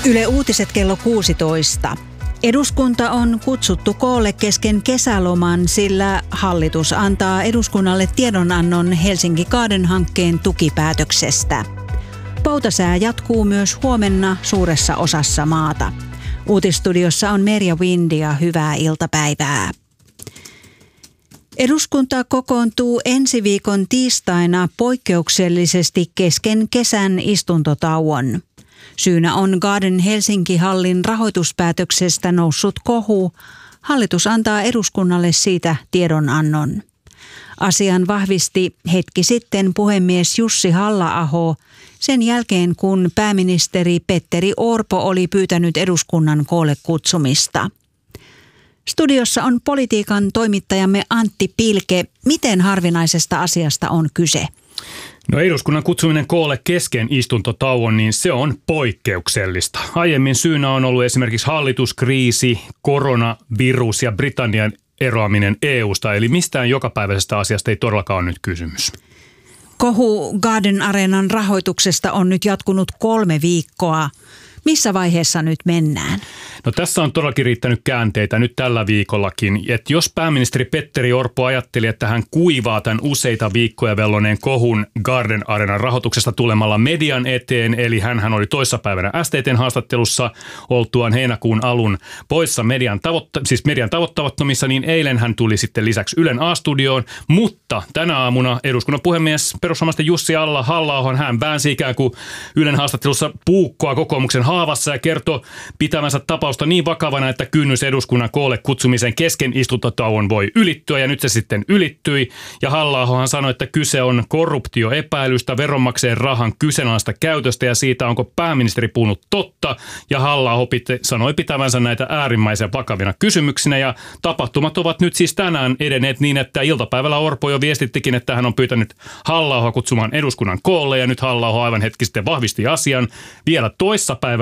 Yle Uutiset kello 16. Eduskunta on kutsuttu koolle kesken kesäloman, sillä hallitus antaa eduskunnalle tiedonannon Helsinki Garden-hankkeen tukipäätöksestä. Poutasää jatkuu myös huomenna suuressa osassa maata. Uutisstudiossa on Merja Windi ja hyvää iltapäivää. Eduskunta kokoontuu ensi viikon tiistaina poikkeuksellisesti kesken kesän istuntotauon. Syynä on Garden Helsinki-hallin rahoituspäätöksestä noussut kohu. Hallitus antaa eduskunnalle siitä tiedonannon. Asian vahvisti hetki sitten puhemies Jussi Halla-aho sen jälkeen, kun pääministeri Petteri Orpo oli pyytänyt eduskunnan koolle kutsumista. Studiossa on politiikan toimittajamme Antti Pilke. Miten harvinaisesta asiasta on kyse? No, eduskunnan kutsuminen koolle kesken istuntotauon, niin se on poikkeuksellista. Aiemmin syynä on ollut esimerkiksi hallituskriisi, koronavirus ja Britannian eroaminen EUsta, eli mistään jokapäiväisestä asiasta ei todellakaan ole nyt kysymys. Kohu Garden Areenan rahoituksesta on nyt jatkunut 3 viikkoa. Missä vaiheessa nyt mennään? No, tässä on todellakin riittänyt käänteitä nyt tällä viikollakin. Et jos pääministeri Petteri Orpo ajatteli, että hän kuivaa tämän useita viikkoja velloneen kohun Garden Areenan rahoituksesta tulemalla median eteen, eli hänhän oli toissapäivänä STT:n haastattelussa oltuaan heinäkuun alun poissa median tavoittamattomissa, niin eilen hän tuli sitten lisäksi Ylen A-studioon, mutta tänä aamuna eduskunnan puhemies perussuomalaisten Jussi Halla-aho, hän väänsi ikään kuin Ylen haastattelussa puukkoa kokoomuksen haavassa ja kertoi pitävänsä tapausta niin vakavana, että kynnys eduskunnan koolle kutsumisen kesken istuntotauon voi ylittyä, ja nyt se sitten ylittyi. Ja Halla-ahohan sanoi, että kyse on korruptioepäilystä, veronmaksajien rahan kyseenalaista käytöstä ja siitä, onko pääministeri puhunut totta. Ja Halla-aho sanoi pitävänsä näitä äärimmäisen vakavina kysymyksinä, ja tapahtumat ovat nyt siis tänään edenneet niin, että iltapäivällä Orpo jo viestittikin, että hän on pyytänyt Halla-ahoa kutsumaan eduskunnan koolle, ja nyt Halla-aho aivan hetki sitten vahvisti asian vielä toissapäivänä